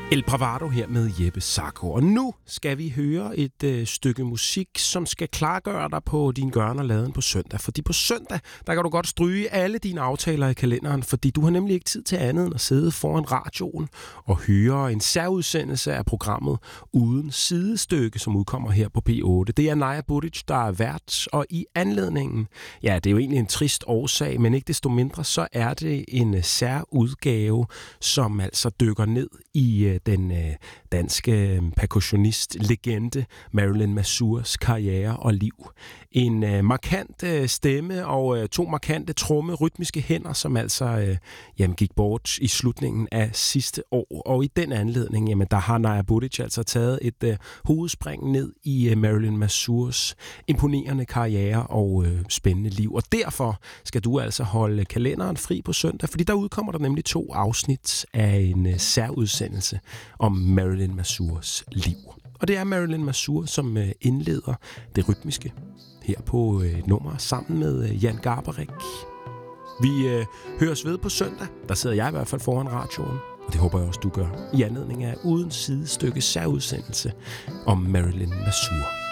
El Bravado her med Jeppe Sacco. Og nu skal vi høre et stykke musik, som skal klargøre dig på din gøren og laden på søndag. Fordi på søndag, der kan du godt stryge alle dine aftaler i kalenderen, fordi du har nemlig ikke tid til andet end at sidde foran radioen og høre en særudsendelse af programmet Uden Sidestykke, som udkommer her på P8. Det er Naja Buric, der er vært, og i anledningen, ja, det er jo egentlig en trist årsag, men ikke desto mindre, så er det en særudgave, som altså dykker ned i den danske percussionist-legende Marilyn Mazurs karriere og liv. En markant stemme og to markante rytmiske hænder, som altså gik bort i slutningen af sidste år. Og i den anledning, jamen, der har Naja Buric altså taget et hovedspring ned i Marilyn Mazurs imponerende karriere og spændende liv. Og derfor skal du altså holde kalenderen fri på søndag, fordi der udkommer der nemlig 2 afsnit af en særudsendelse om Marilyn Mazurs liv. Og det er Marilyn Mazur, som indleder det rytmiske her på et nummer sammen med Jan Garbarek. Vi høres ved på søndag. Der sidder jeg i hvert fald foran radioen, og det håber jeg også, du gør, i anledning af Uden Sidestykke særudsendelse om Marilyn Mazur.